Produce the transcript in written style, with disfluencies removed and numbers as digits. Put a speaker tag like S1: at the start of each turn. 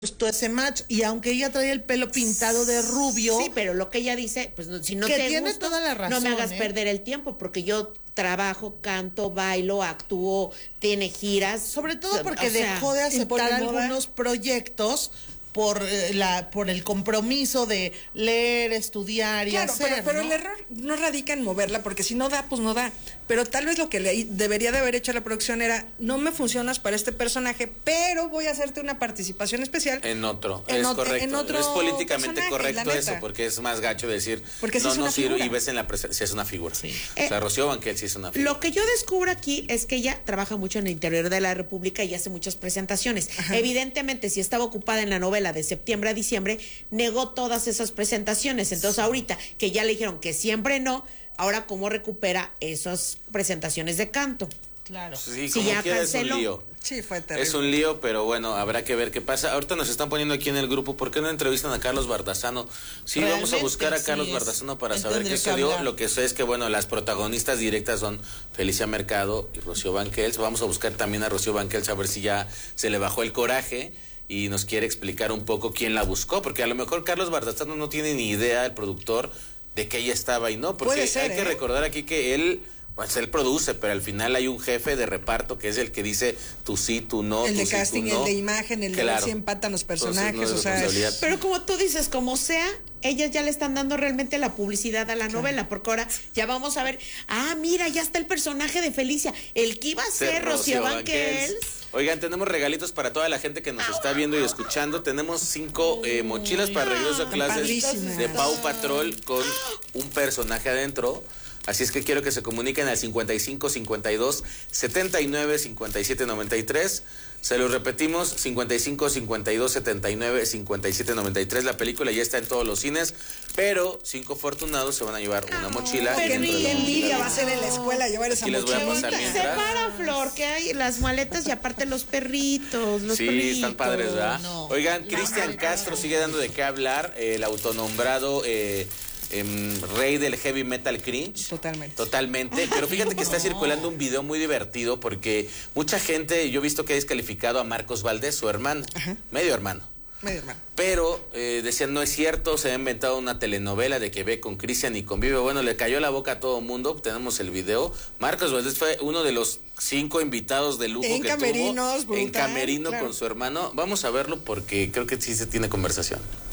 S1: gustó ese match, y aunque ella trae el pelo pintado de rubio.
S2: Sí, pero lo que ella dice, pues si no
S1: que
S2: te
S1: tiene
S2: gusta,
S1: toda la razón,
S2: no me hagas perder el tiempo, porque yo trabajo, canto, bailo, actúo, tiene giras.
S1: Sobre todo porque dejó de aceptar algunos proyectos por el compromiso de leer, estudiar y hacer.
S3: Pero el error no radica en moverla, porque si no da, pues no da. Pero tal vez lo que debería de haber hecho la producción era: no me funcionas para este personaje, pero voy a hacerte una participación especial
S4: en otro. Es correcto. Es políticamente correcto eso, porque es más gacho decir
S3: porque no
S4: sirve, y ves en la presencia, si es una figura. Sí. O sea, Rocío Banquel sí es una figura.
S2: Lo que yo descubro aquí es que ella trabaja mucho en el interior de la República y hace muchas presentaciones. Ajá. Evidentemente, si estaba ocupada en la novela de septiembre a diciembre, negó todas esas presentaciones. Entonces, ahorita que ya le dijeron que siempre no, ahora cómo recupera esas presentaciones de canto.
S1: Claro.
S4: Sí, como ya quiera, es un lío.
S3: Sí, fue terrible.
S4: Es un lío, pero bueno, habrá que ver qué pasa. Ahorita nos están poniendo aquí en el grupo, ¿por qué no entrevistan a Carlos Bardazano? Sí, vamos a buscar a Carlos Bardazano para saber qué sucedió. Lo que sé es que, bueno, las protagonistas directas son Felicia Mercado y Rocío Banquels. Vamos a buscar también a Rocío Banquels a ver si ya se le bajó el coraje y nos quiere explicar un poco quién la buscó, porque a lo mejor Carlos Bardazano no tiene ni idea, el productor, de que ella estaba y no, porque hay que recordar aquí que él produce, pero al final hay un jefe de reparto que es el que dice tú sí, tú no,
S3: el
S4: tú
S3: de
S4: sí,
S3: casting,
S4: tú no.
S3: El de imagen, el de ver si empatan los personajes.
S4: Entonces, no
S2: pero como tú dices, como sea, ellas ya le están dando realmente la publicidad a la novela, porque ahora ya vamos a ver, mira, ya está el personaje de Felicia, el que iba a ser Rocío Banquels.
S4: Oigan, tenemos regalitos para toda la gente que nos está viendo y escuchando. Tenemos 5 mochilas para regreso a clases de Pau Patrol con un personaje adentro. Así es que quiero que se comuniquen al 55 52 79 57 93. Se los repetimos, 55 52 79 57 93. La película ya está en todos los cines, pero 5 afortunados se van a llevar una mochila.
S3: Qué envidia va a ser en la escuela llevar esa mochila.
S4: Les voy a pasar mientras.
S2: Separa, Flor, que hay las maletas y aparte los perritos, los perritos.
S4: Están padres, ¿verdad? No. Oigan, Cristian Castro sigue dando de qué hablar, el autonombrado rey del heavy metal cringe. Totalmente. Pero fíjate que está circulando un video muy divertido porque mucha gente, yo he visto que ha descalificado a Marcos Valdés, su hermano, medio hermano. Pero decían, no es cierto, se ha inventado una telenovela de que ve con Cristian y convive. Bueno, le cayó la boca a todo mundo, tenemos el video. Marcos Valdés fue uno de los 5 invitados de lujo que tuvo
S3: brutal,
S4: en camerino con su hermano. Vamos a verlo porque creo que sí se tiene conversación.